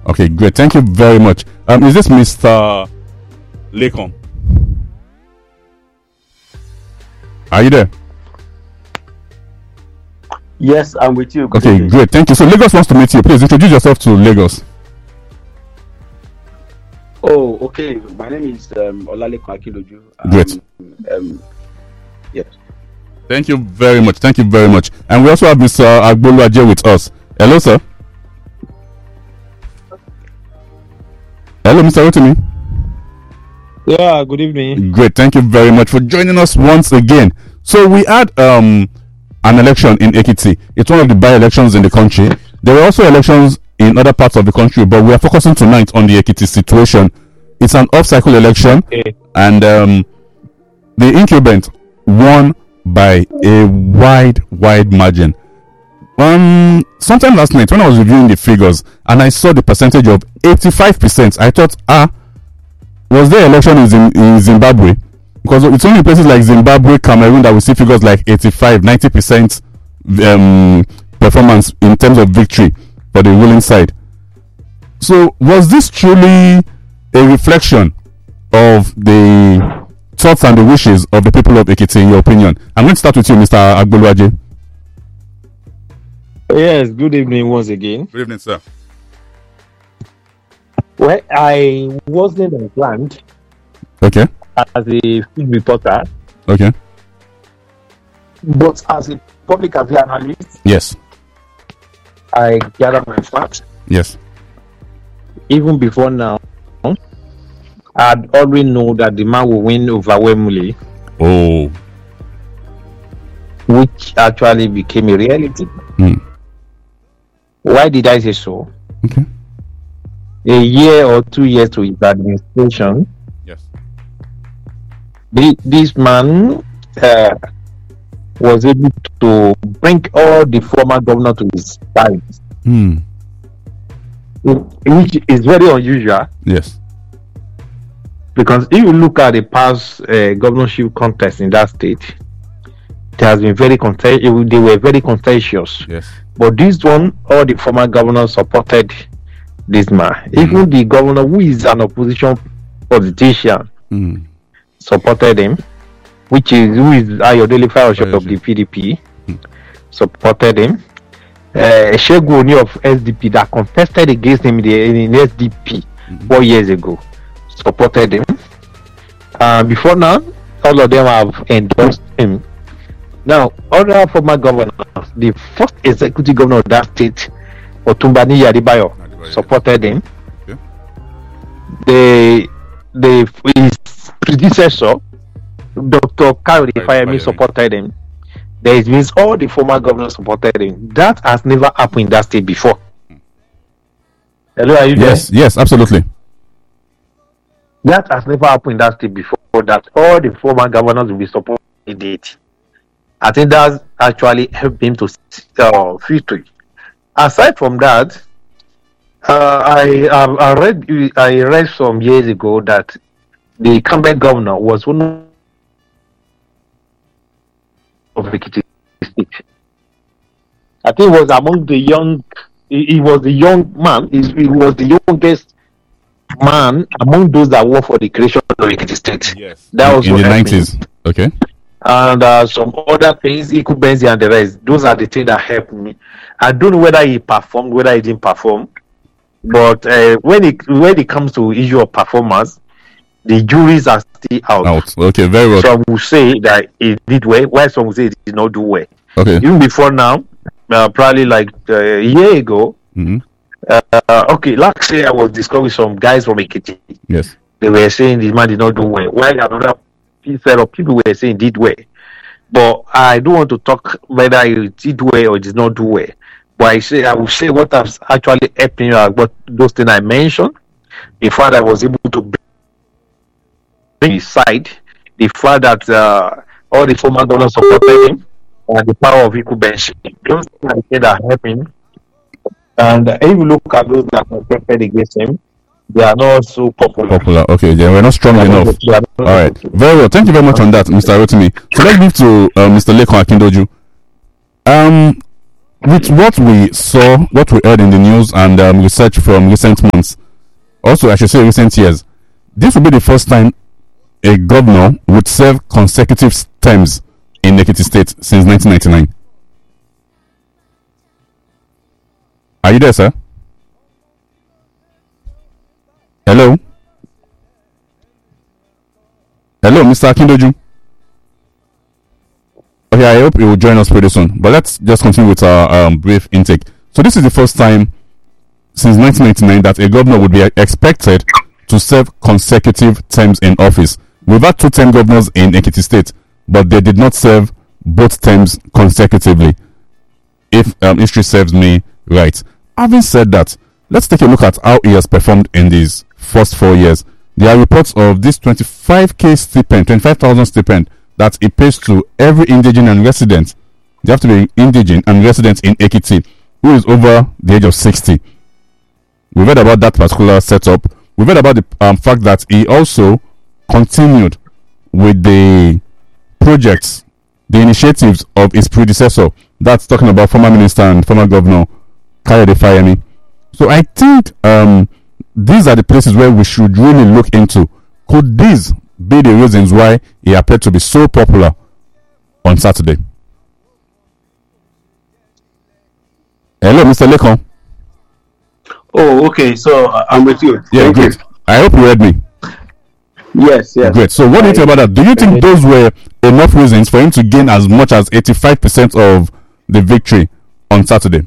Okay, great. Thank you very much. Is this Mr. Lekon? Are you there? Yes, I'm with you. Good evening. Great. Thank you. So Lagos wants to meet you. Please introduce yourself to Lagos. Oh, okay. My name is Olalekan Akindoju. Great. Yes. Thank you very much. Thank you very much. And we also have Mr. Agboluaje with us. Hello, sir. Hello, Mr. Rotimi. Yeah, good evening. Great. Thank you very much for joining us once again. So we had an election in Ekiti. It's one of the by-elections in the country. There were also elections in other parts of the country, but we are focusing tonight on the Ekiti situation. It's an off-cycle election, Okay. and the incumbent won by a wide margin. Sometime last night when I was reviewing the figures and I saw the percentage of 85%, I thought, was there election in Zimbabwe? Because it's only places like Zimbabwe, Cameroon that we see figures like 85, 90% performance in terms of victory for the ruling side. So was this truly a reflection of the thoughts and the wishes of the people of Ekiti, in your opinion? I'm going to start with you, Mr. Agboluaje. Yes, good evening once again. Good evening, sir. Well, I wasn't on land Okay. as a field reporter, Okay. but as a public affairs analyst, Yes. I gather my facts. Yes. Even before now, I'd already know that the man will win overwhelmingly, Oh. which actually became a reality. Why did I say so? Okay. A year or 2 years to his administration, Yes. this man was able to bring all the former governor to his side, which is very unusual. Yes. Because if you look at the past governorship contest in that state, it has been very contentious. They were very contentious. Yes. But this one, all the former governors supported this man. Even the governor, who is an opposition politician, supported him, who is Ayodele Fayose of the PDP, supported him. Segun Oni of SDP that contested against him in SDP 4 years ago, supported him. Before now, all of them have endorsed him. Now, other former governors, the first executive governor of that state, Otumbani Yadibayo, supported him. Okay. His predecessor, Dr. Kayode Fayemi, supported him. There means all the former governors supported him. That has never happened in that state before. Hello, are you there? Yes, absolutely. That has never happened in that state before. That all the former governors will be supporting it. I think that's actually helped him to victory. Aside from that, I read some years ago that the incumbent governor was one of Ekiti State. I think he was among the young. He was the young man. He was the youngest man among those that worked for the creation of Ekiti State. Yes. That was in the 90s. Okay. And some other things, Iku Benzi and the rest. Those are the things that helped me. I don't know whether he performed, whether he didn't perform. But when it comes to issue of performance, the juries are still out. Okay, very well. Some will say that he did well, while some will say he did not do well. Okay. Even before now, probably like a year ago. Okay, last year I was discussing with some guys from Ekiti. Yes. They were saying the man did not do well, while another set of people were saying he did well. But I don't want to talk whether he did well or did not do well. But I will say what has actually helped me about those things I mentioned. The fact that I was able to bring his side, the fact that all the former governors supported him, and the power of Iku Benzi. Those things I said are helping. And if you look at those that contested against him, they are not so popular. Okay, they were not strong enough. All right, very well. Thank you very much on that, Mr. Rotimi. So let's move to Mr. Lekon Akindoju. with what we saw, what we heard in the news, and research from recent months, also I should say recent years, this will be the first time a governor would serve consecutive terms in Ekiti State since 1999. Are you there, sir? Hello? Hello, Mr. Akindoju. Okay, I hope you will join us pretty soon. But let's just continue with our brief intake. So this is the first time since 1999 that a governor would be expected to serve consecutive terms in office. We've had 2-term governors in Ekiti State, but they did not serve both terms consecutively, if history serves me right. Having said that, let's take a look at how he has performed in these first 4 years. There are reports of this 25,000 stipend that he pays to every indigent and resident. They have to be indigent and resident in Ekiti who is over the age of 60. We've heard about that particular setup. We've heard about the fact that he also continued with the projects, the initiatives of his predecessor. That's talking about former minister and former governor Kayode Fayemi. So I think these are the places where we should really look into. Could these be the reasons why he appeared to be so popular on Saturday? Hello, Mr. Lekon. Oh, okay. So I'm with you. Yeah, Thank great. you. I hope you heard me. Yes. Great. So what do you think about that? Do you think those were enough reasons for him to gain as much as 85% of the victory on Saturday?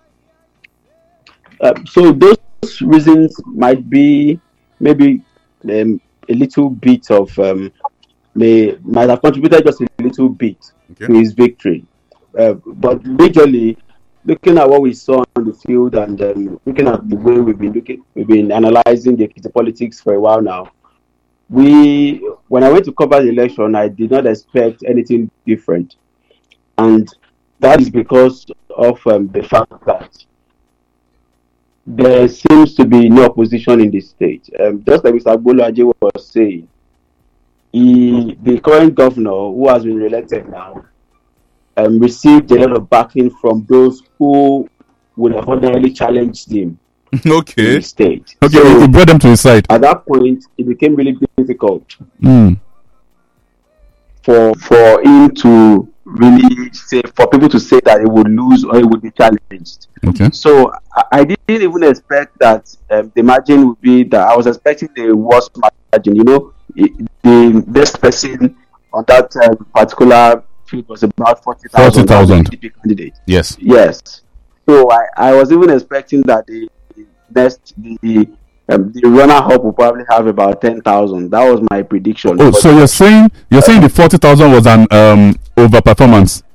So those reasons might be maybe a little bit of might have contributed just a little bit to his victory, but majorly looking at what we saw on the field and looking at the way we've been analyzing the politics for a while now. When I went to cover the election, I did not expect anything different, and that is because of the fact that there seems to be no opposition in the state. Just like Mr. Agbolu was saying, the current governor, who has been re-elected now, received a lot of backing from those who would have ordinarily challenged him. Okay. In the state. Okay, so he brought them to his side. At that point, it became really difficult for him to really say, for people to say that he would lose or he would be challenged. Okay. So I didn't even expect that the margin would be that. I was expecting the worst margin. You know, the best person on that particular field was about 40,000. 40,000 candidate. Yes. So I was even expecting that the runner-up will probably have about 10,000. That was my prediction. Oh, so you're saying the 40,000 was an overperformance?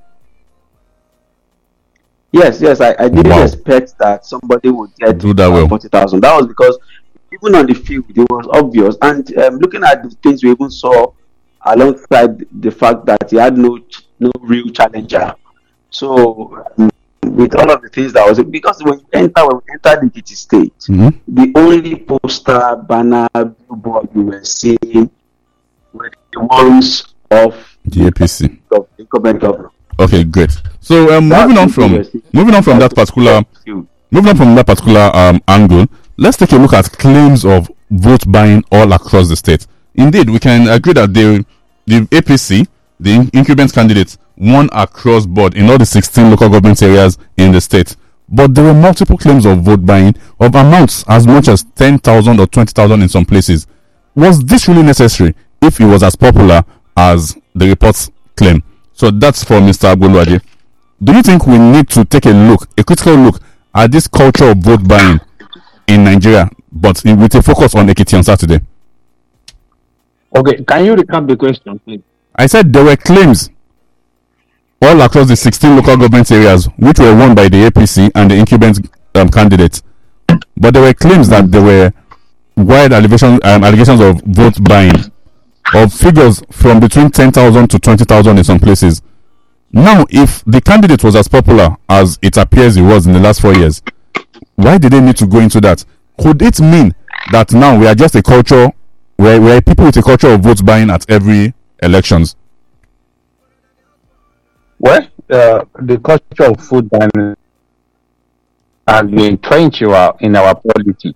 Yes. I didn't expect that somebody would get 40,000. That was because even on the field, it was obvious. And looking at the things we even saw alongside the fact that he had no real challenger. So with all of the things that was, because when we entered the Ekiti State, the only poster, banner, billboard we were seeing were the ones of the APC, of the incumbent governor. Okay, great. So moving on from that particular angle, let's take a look at claims of vote buying all across the state. Indeed, we can agree that the APC, the incumbent candidates, won across board in all the 16 local government areas in the state. But there were multiple claims of vote buying of amounts as much as 10,000 or 20,000 in some places. Was this really necessary if it was as popular as the reports claim? So that's for Mr. Agbolu. Do you think we need to take a critical look at this culture of vote buying in Nigeria, but with a focus on Ekiti on Saturday? Okay, can you recap the question, please? I said there were claims all across the 16 local government areas which were won by the APC and the incumbent candidates. But there were claims that there were wide allegations of vote buying, of figures from between 10,000 to 20,000 in some places. Now, if the candidate was as popular as it appears he was in the last 4 years, why did they need to go into that? Could it mean that now we are just a culture, we're people with a culture of vote buying at every elections? Well, the culture of food buying has been entrenched in our politics.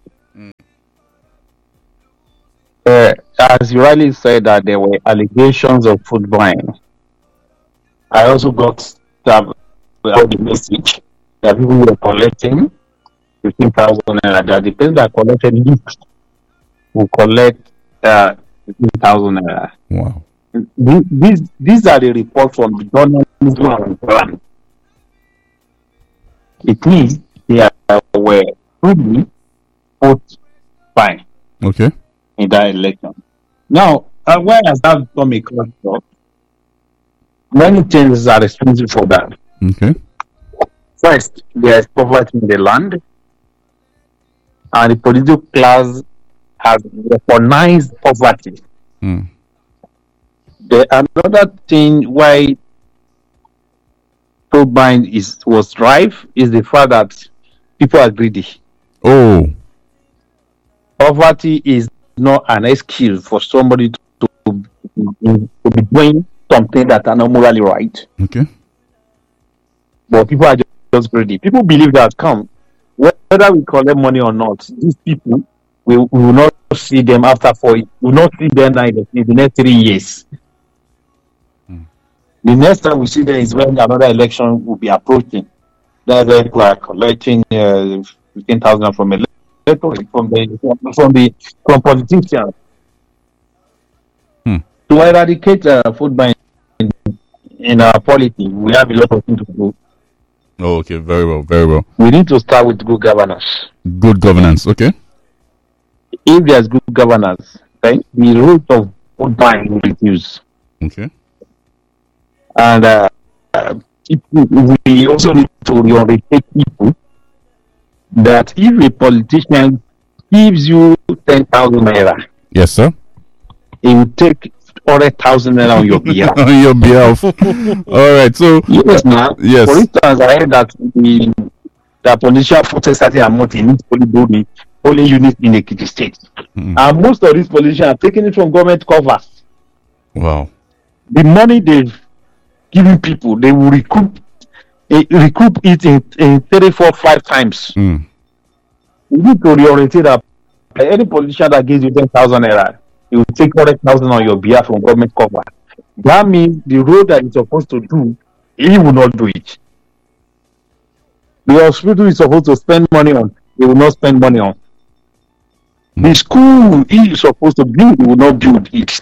As you rightly said that there were allegations of food buying, I also got the message that people were collecting 15,000 naira. That the person that collected least will collect 15,000 naira. Wow. These are the reports from the journalism. It means they were really put fine. Okay. In that election. Now, why has that become a culture? Many things are responsible for that. Okay. First, there is poverty in the land, and the political class has recognized poverty. Another thing why food buying was rife is the fact that people are greedy. Oh. Poverty is not an excuse for somebody to be doing something that are not morally right. Okay. But people are just greedy. People believe that whether we collect money or not, these people we will not see them after 4 years. We will not see them in the next 3 years. The next time we see them is when another election will be approaching. That's why people are collecting 15,000 from politicians. To eradicate food buying in our polity, we have a lot of things to do. Oh, okay, very well, very well. We need to start with good governance. Good governance, okay. If there's good governance, right, the rate of food buying will reduce. Okay. And we also need to reorientate people that if a politician gives you 10,000 naira, yes, sir, he will take 100,000 naira on your behalf. On your behalf. All right. So yes, now. Yes. For instance, I heard that the politician forces certain amount in only units in Ekiti State, and most of these politicians are taking it from government covers. Wow. The money they've given people, they will recoup it in 3, 4, 5 times. You need to reorientate that. Any politician that gives you 10,000 naira, he will take 100,000 on your behalf from government cover. That means the road that he's supposed to do, he will not do it. The hospital is supposed to spend money on, he will not spend money on. The school he is supposed to build, he will not build it.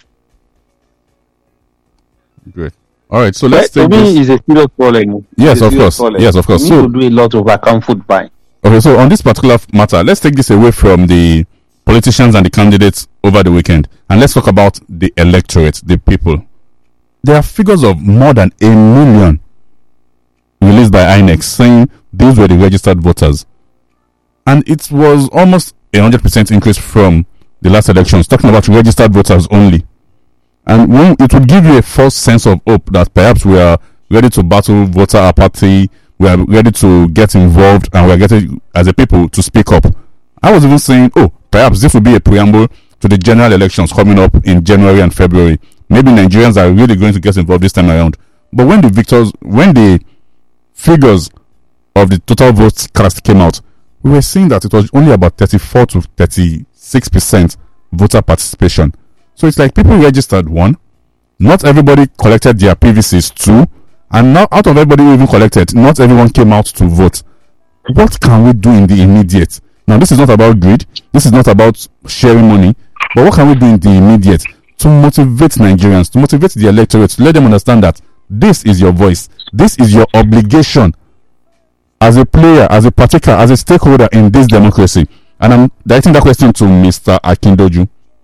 Great. All right, so let's take this. To me, is a serious problem. Yes, of course. Yes, of course. We need to do a lot of account food buying. Okay, so on this particular matter, let's take this away from the politicians and the candidates over the weekend, and let's talk about the electorate, the people. There are figures of more than 1 million released by INEC saying these were the registered voters, and it was almost 100% increase from the last elections, talking about registered voters only. And when it would give you a false sense of hope that perhaps we are ready to battle voter apathy, we are ready to get involved, and we are getting, as a people, to speak up. I was even saying, perhaps this will be a preamble to the general elections coming up in January and February. Maybe Nigerians are really going to get involved this time around. But when the figures of the total votes cast came out, we were seeing that it was only about 34 to 36% voter participation. So it's like people registered, 1, not everybody collected their PVCs, 2, and now out of everybody who even collected, not everyone came out to vote. What can we do in the immediate? Now, this is not about greed, this is not about sharing money, but what can we do in the immediate to motivate Nigerians, to motivate the electorate, to let them understand that this is your voice, this is your obligation as a player, as a partaker, as a stakeholder in this democracy? And I'm directing that question to Mr. Akindoju.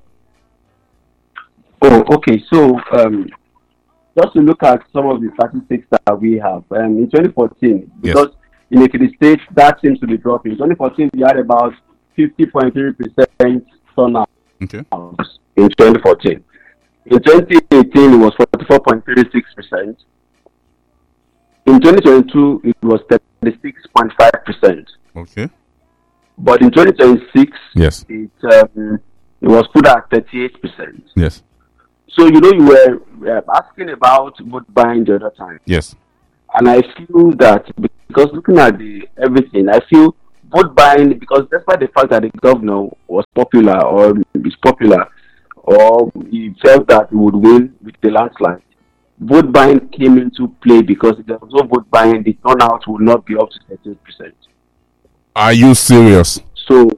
Oh, okay. So, just to look at some of the statistics that we have, in 2014, because in Ekiti State, that seems to be dropping. In 2014, we had about 50.3% turnout in 2014. In 2018, it was 44.36%. In 2022, it was 36.5%. Okay. But in 2026, yes, it was put at 38%. Yes. So, you were asking about vote buying the other time. Yes. And I feel that because looking at everything, I feel vote buying, because despite the fact that the governor was popular or is popular, or he felt that he would win with the landslide, vote buying came into play because if there was no vote buying, the turnout would not be up to 38%. Are you serious? So,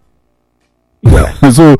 yeah. so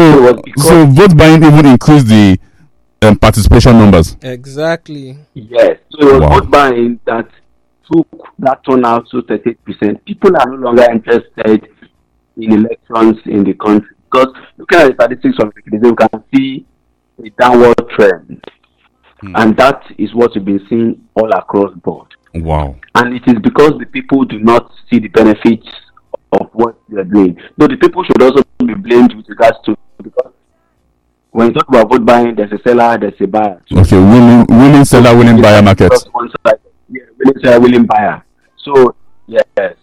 vote buying even increased the participation numbers. Exactly. Yes. So it was vote buying that took that turnout to 38%. People are no longer interested in elections in the country because looking at the statistics of the you can see a downward trend. And that is what we've been seeing all across the board. Wow. And it is because the people do not see the benefits of what they are doing. Though the people should also be blamed with regards to, because when you talk about vote buying, there's a seller, there's a buyer. Okay, willing seller, willing buyer market. Yeah, willing seller, willing buyer. So yes,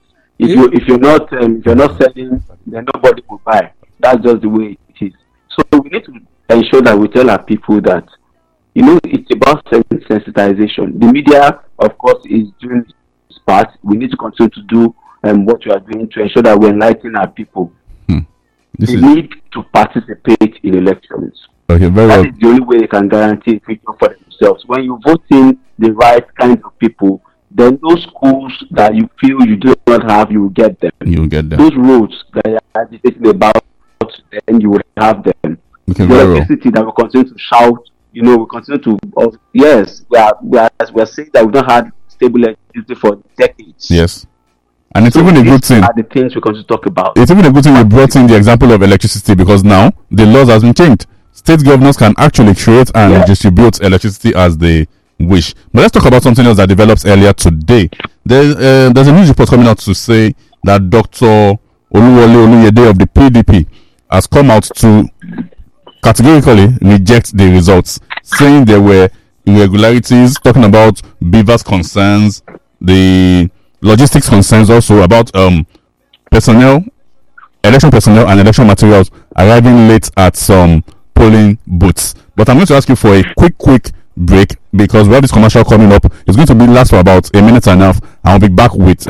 if you're not selling, then nobody will buy. That's just the way it is. So we need to ensure that we tell our people that, it's about sensitization. The media, of course, is doing its part. We need to continue to do what we are doing to ensure that we enlighten our people. They need to participate in elections. Okay, very well. That is the only way they can guarantee a future for themselves. When you vote in the right kinds of people, then those schools that you feel you do not have, you will get them. You will get them. Those roads that you are agitating about, then you will have them. Okay, the electricity that will continue to shout. We continue to. Yes, we are saying that we've not had stable electricity for decades. Yes, and it's even a good thing. Are the things we continue to talk about. It's even a good thing you brought in the example of electricity, because now the laws has been changed. State governors can actually create and distribute electricity as they wish. But let's talk about something else that develops earlier today. There's a news report coming out to say that Dr. Oluwole Oluyede of the PDP has come out to categorically reject the results, saying there were irregularities, talking about beavers concerns, the logistics concerns, also about personnel, election personnel and election materials arriving late at some polling booths. But I'm going to ask you for a quick break, because we have this commercial coming up. It's going to last for about a minute and a half, and I'll be back with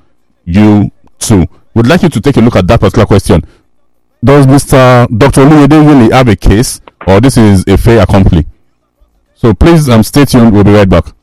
you two. Would like you to take a look at that particular question. Does Mr. Dr. Oluyede really have a case, or this is a fait accompli? So please stay tuned. We'll be right back.